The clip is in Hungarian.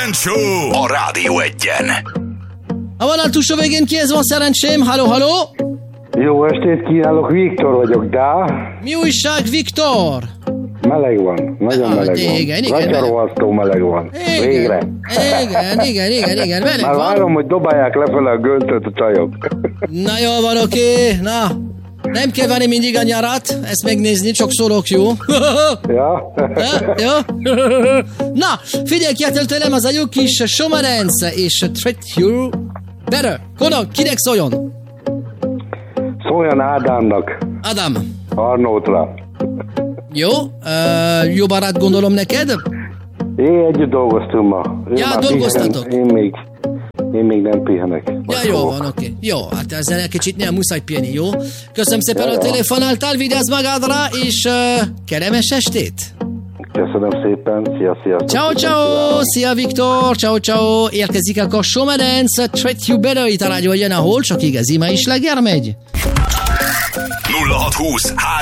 Kement Show a Rádió Egyen. A vonal túlsó végén kihez van szerencsém? Halló, halló? Jó estét kívánok, Viktor vagyok, de... Mi újság, Viktor? Meleg van, nagyon meleg igen, van. Gatyarohasztó meleg van. Végre. Igen. Meleg Már van. várom, hogy dobálják lefele a göntöt a csajok. Na jól van, oké. Na, nem kell venni mindig a nyarat, ezt megnézni, csak szólok, jó? Ja? Jó? Na, figyelj ki, tőlem az a jó kis Somarence és Treat You Better. Konok, kinek szóljon? Szóljon Ádámnak. Ádám. Arnótra. Jó, jó barát gondolom neked? Együtt dolgoztunk ma. Ja, dolgoztatok. Én még nem pihenek. Ja, jó van, oké. Jó, hát ezzel egy kicsit nem muszáj pihenni, jó? Köszönöm szépen a telefonáltál, vigyázz magadra, és kellemes estét! Köszönöm szépen, szia. Ciao, szia Viktor, ciao. Érkezik a Somarence, Treat You Better itt a Rádió Egyen, ahol csak igazi ma is leger megy. 0620